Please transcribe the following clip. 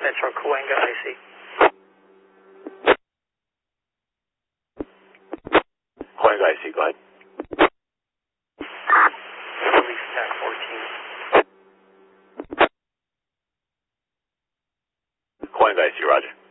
Metro Cahuenga IC. Cahuenga IC, go ahead. Release TAC 14. Cahuenga IC, roger.